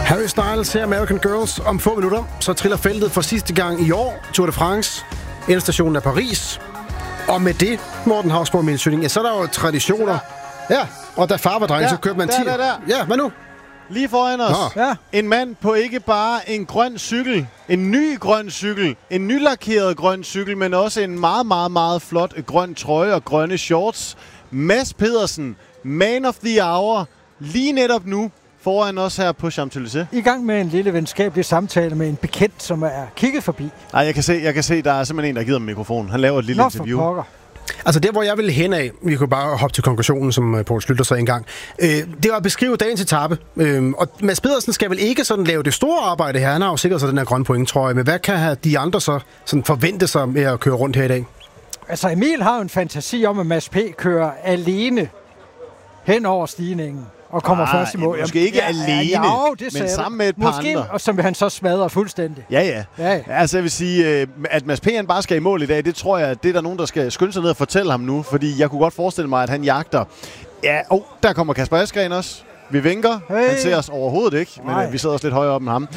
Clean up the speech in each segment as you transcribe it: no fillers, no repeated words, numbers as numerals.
Harry Styles her, American Girls. Om få minutter, så triller feltet for sidste gang i år. Tour de France. Endestationen er Paris. Og med det, Morten Hausborg med indsøgning, ja, så er der jo traditioner. Ja, og da far var dreng, så kørte man 10. Ja, hvad nu? Lige foran os. Ja. En mand på ikke bare en grøn cykel, en ny grøn cykel, en nylakeret grøn cykel, men også en meget, meget, meget flot grøn trøje og grønne shorts. Mads Pedersen, man of the hour, lige netop nu foran os her på Champs-Élysées. I gang med en lille venskabelig samtale med en bekendt, som er kigget forbi. Nej, jeg kan se, der er simpelthen en, der giver ham mikrofonen. Han laver et lille interview. Pokker. Altså der, hvor jeg ville hen af, vi kunne bare hoppe til konklusionen, som Poul Schlüter sagde engang, det var at beskrive dagens etape. Og Mads Pedersen skal vel ikke sådan lave det store arbejde her. Han har jo sikkert så den her grønne point, tror jeg. Men hvad kan de andre så sådan forvente sig med at køre rundt her i dag? Altså Emil har jo en fantasi om, at Mads P. kører alene hen over stigningen og kommer først i mål. Måske ikke alene, men sammen med et par andre. Og som han så smadrer fuldstændig. Ja. Altså jeg vil sige, at Mads P. han bare skal i mål i dag, det tror jeg, det er der nogen, der skal skynde sig ned og fortælle ham nu. Fordi jeg kunne godt forestille mig, at han jagter. Ja, der kommer Kasper Asgreen også. Vi vinker. Hey. Han ser os overhovedet ikke, men vi sidder også lidt højere op end ham.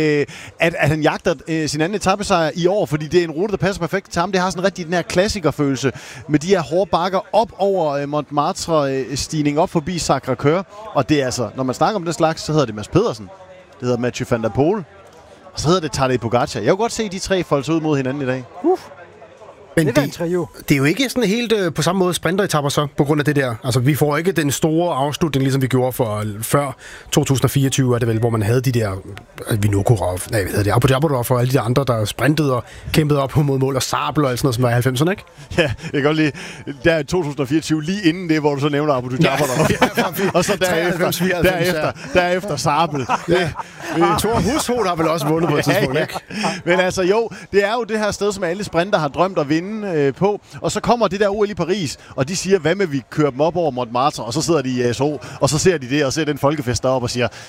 At han jagter sin anden etapesejr i år, fordi det er en rute, der passer perfekt til ham. Det har sådan rigtig den her klassikerfølelse med de her hårde bakker op over Montmartre-stigning op forbi Sacré-Cœur. Og det er altså, når man snakker om det slags, så hedder det Mads Pedersen. Det hedder Mathieu van der Poel. Og så hedder det Tadej Pogacar. Jeg kunne godt se de tre folde sig ud mod hinanden i dag. Men det er jo ikke sådan helt på samme måde sprinteretapper så, på grund af det der. Altså, vi får ikke den store afslutning, ligesom vi gjorde før 2024, er det vel, hvor man havde de der Vinokurov, Abu Jabbarov og alle de andre, der sprintede og kæmpede op mod mål og Sabel og alt sådan noget, som var i 90'erne, ikke? Ja, jeg kan godt lide, der er 2024, lige inden det, hvor du så nævner Abu Jabbarov. Og så derefter Sabel. Thor Hushovd har vel også vundet på et tidspunkt, ikke? Men altså jo, det er jo det her sted, som alle sprinter har drømt at vinde på, og så kommer det der OL i Paris, og de siger, hvad med vi kører dem op over Montmartre, og så sidder de i ASO, og så ser de det, og ser den folkefest deroppe og siger,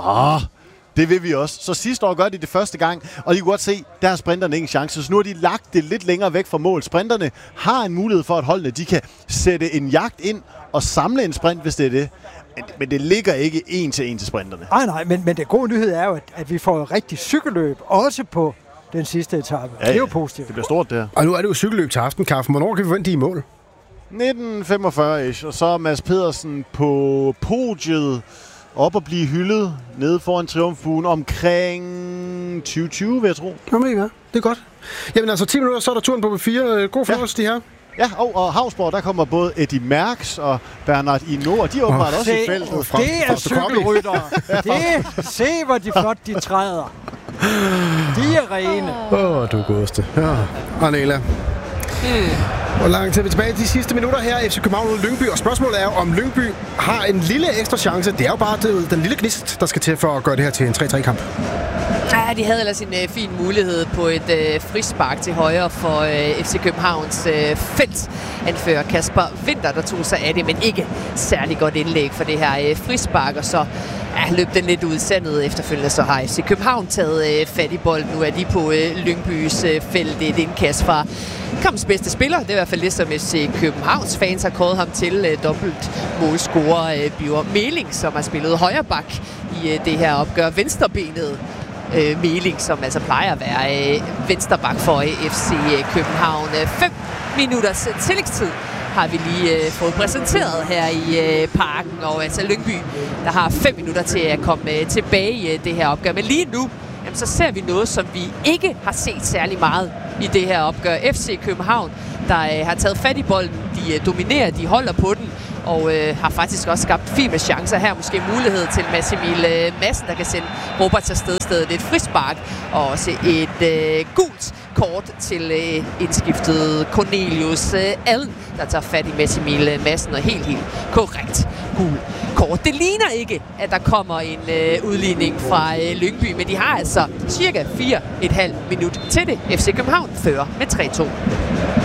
det vil vi også. Så sidste år gør de det første gang, og de kan godt se, der har sprinterne ingen chance, så nu har de lagt det lidt længere væk fra mål. Sprinterne har en mulighed for, at holdene de kan sætte en jagt ind og samle en sprint, hvis det er det. Men det ligger ikke en til sprinterne. Nej, men det gode nyhed er jo, at vi får et rigtigt cykelløb, også på den sidste etape. Ja, det er jo positivt. Det bliver stort, det her. Og nu er det jo cykelløb til aftenkaffen. Hvornår kan vi vente i mål? 1945-ish, og så er Mads Pedersen på podiet op og blive hyldet nede foran triumfbuen omkring 2020, vil jeg tro. Jamen, ja, det er godt. Jamen altså, 10 minutter, så er der turen på B4. God fornøjelse, de her. Ja, og Hausborg, der kommer både Eddie Merckx og Bernard Hinault, og de er åbenbart også i feltet. Det er cykelryttere. Se, hvor de flot de træder. De er rene. Du er godeste. Ja, Arnela. Hvor langt er vi tilbage de sidste minutter her? FC København og Lyngby. Og spørgsmålet er, om Lyngby har en lille ekstra chance. Det er jo bare den lille gnist, der skal til for at gøre det her til en 3-3-kamp. Ja, de havde ellers en fin mulighed på et frispark til højre for FC Københavns feltanfører Kasper Winther, der tog sig af det, men ikke særlig godt indlæg for det her frispark, og så løb den lidt ud i sandet. Efterfølgende så har FC København taget fat i bolden. Nu er de på Lyngbys felt. Det er et indkast fra kampens bedste spiller. Det er i hvert fald det, som FC Københavns fans har kåret ham til. Dobbelt målscorer Bjørn Meling, som har spillet højre bak i det her opgør. Venstrebenet Meling, som altså plejer at være vensterbak for FC København. 5 minutters tillægstid har vi lige fået præsenteret her i parken, og altså Lyngby, der har 5 minutter til at komme tilbage i det her opgør. Men lige nu, jamen, så ser vi noget, som vi ikke har set særlig meget i det her opgør. FC København, der har taget fat i bolden, de dominerer, de holder på den, og har faktisk også skabt fine chancer her. Måske mulighed til Mads Emil Madsen, der kan sende Robert afsted. Det er et frispark, og også et gult kort til indskiftet Cornelius Allen, der tager fat i Mads Emil Madsen, og helt korrekt gul kort. Det ligner ikke, at der kommer en udligning fra Lyngby, men de har altså cirka 4,5 minut til det. FC København fører med 3-2.